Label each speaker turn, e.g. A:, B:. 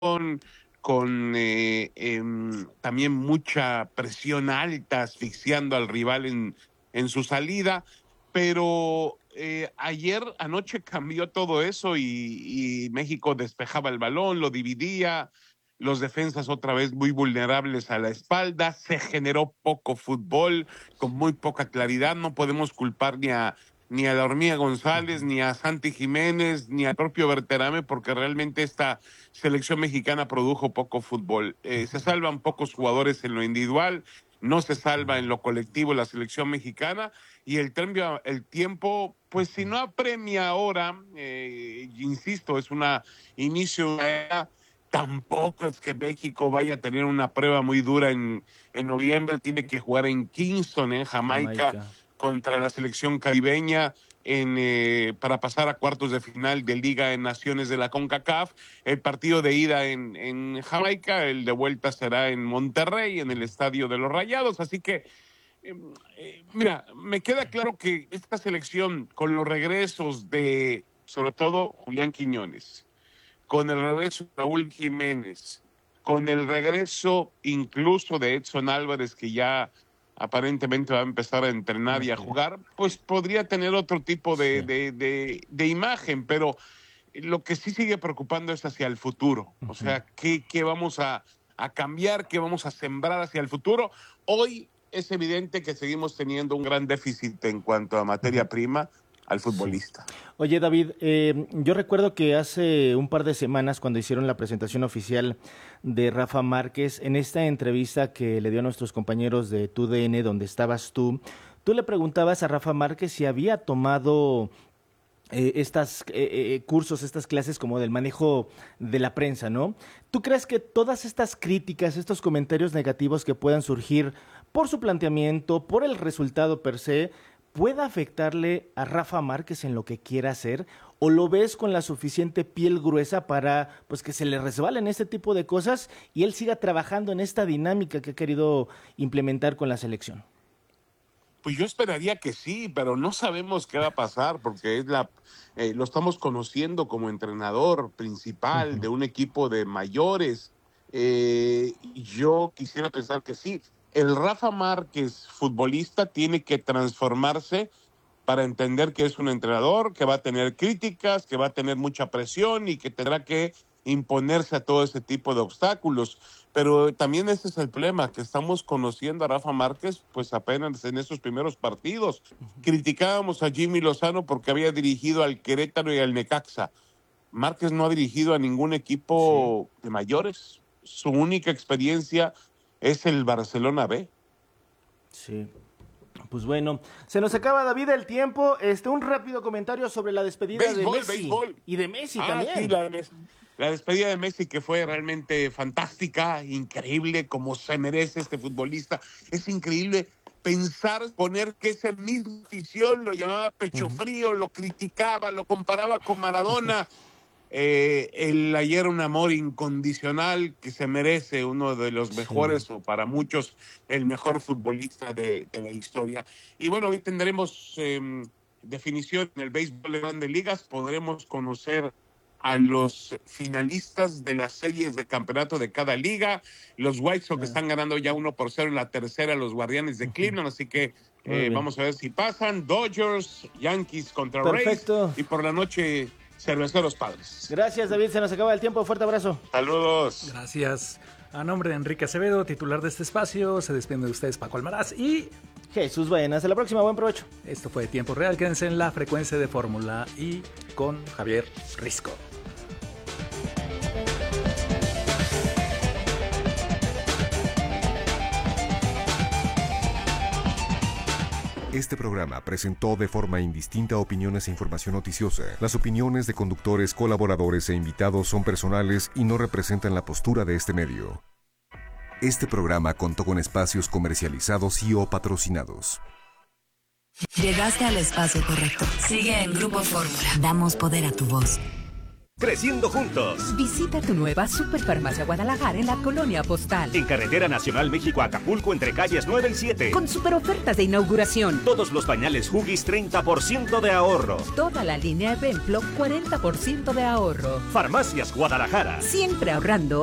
A: con también mucha presión alta, asfixiando al rival en su salida, pero anoche cambió todo eso y México despejaba el balón, lo dividía, los defensas otra vez muy vulnerables a la espalda, se generó poco fútbol, con muy poca claridad, no podemos culpar ni a la Hormiga González, ni a Santi Jiménez, ni al propio Berterame, porque realmente esta selección mexicana produjo poco fútbol. Se salvan pocos jugadores en lo individual, no se salva en lo colectivo la selección mexicana, y el tiempo, pues si no apremia ahora, insisto, es una inicio de una era. Tampoco es que México vaya a tener una prueba muy dura en noviembre. Tiene que jugar en Kingston, en Jamaica, contra la selección caribeña para pasar a cuartos de final de Liga de Naciones de la CONCACAF. El partido de ida en Jamaica, el de vuelta será en Monterrey, en el Estadio de los Rayados. Así que, mira, me queda claro que esta selección, con los regresos de, sobre todo, Julián Quiñones, con el regreso de Raúl Jiménez, con el regreso incluso de Edson Álvarez, que ya aparentemente va a empezar a entrenar y a jugar, pues podría tener otro tipo de imagen, pero lo que sí sigue preocupando es hacia el futuro. O sea, ¿qué vamos a cambiar? ¿Qué vamos a sembrar hacia el futuro? Hoy es evidente que seguimos teniendo un gran déficit en cuanto a materia prima al futbolista.
B: Sí. Oye, David, yo recuerdo que hace un par de semanas, cuando hicieron la presentación oficial de Rafa Márquez, en esta entrevista que le dio a nuestros compañeros de TUDN, donde estabas tú le preguntabas a Rafa Márquez si había tomado estas cursos, estas clases como del manejo de la prensa, ¿no? ¿Tú crees que todas estas críticas, estos comentarios negativos que puedan surgir por su planteamiento, por el resultado per se, pueda afectarle a Rafa Márquez en lo que quiera hacer? ¿O lo ves con la suficiente piel gruesa para pues que se le resbalen este tipo de cosas y él siga trabajando en esta dinámica que ha querido implementar con la selección?
A: Pues yo esperaría que sí, pero no sabemos qué va a pasar porque lo estamos conociendo como entrenador principal de un equipo de mayores. Yo quisiera pensar que sí. El Rafa Márquez futbolista tiene que transformarse para entender que es un entrenador, que va a tener críticas, que va a tener mucha presión y que tendrá que imponerse a todo ese tipo de obstáculos. Pero también ese es el problema, que estamos conociendo a Rafa Márquez pues apenas en esos primeros partidos. Criticábamos a Jimmy Lozano porque había dirigido al Querétaro y al Necaxa. Márquez no ha dirigido a ningún equipo de mayores. Su única experiencia es el Barcelona B. Sí.
B: Pues bueno, se nos acaba, David, el tiempo. Un rápido comentario sobre la despedida de Messi. Y de Messi también.
A: Sí, la despedida de Messi, que fue realmente fantástica, increíble, como se merece este futbolista. Es increíble poner que ese mismo afición lo llamaba pecho frío, lo criticaba, lo comparaba con Maradona. Ayer un amor incondicional que se merece, uno de los mejores, o para muchos el mejor futbolista de la historia. Y bueno, hoy tendremos definición en el béisbol de Grandes Ligas. Podremos conocer a los finalistas de las series de campeonato de cada liga. Los White Sox están ganando ya 1-0 en la tercera, los Guardianes de Cleveland, así que vamos a ver si pasan. Dodgers, Yankees contra Rays, y por la noche Cerveceros Padres.
B: Gracias, David, se nos acaba el tiempo. Fuerte abrazo.
A: Saludos.
C: Gracias. A nombre de Enrique Acevedo, titular de este espacio, se despide de ustedes Paco Almaraz y
B: Jesús Baena. Hasta la próxima, buen provecho.
C: Esto fue Tiempo Real. Quédense en la frecuencia de Fórmula y con Javier Risco.
D: Este programa presentó de forma indistinta opiniones e información noticiosa. Las opiniones de conductores, colaboradores e invitados son personales y no representan la postura de este medio. Este programa contó con espacios comercializados y o patrocinados.
E: Llegaste al espacio correcto. Sigue en Grupo Fórmula. Damos poder a tu voz. creciendo juntos.
F: Visita tu nueva Superfarmacia Guadalajara en la Colonia Postal.
E: En Carretera Nacional México-Acapulco, entre calles 9 y 7.
F: Con super ofertas de inauguración.
E: Todos los pañales Huggies, 30% de ahorro.
F: Toda la línea Evenplo, 40% de ahorro.
E: Farmacias Guadalajara.
F: Siempre ahorrando.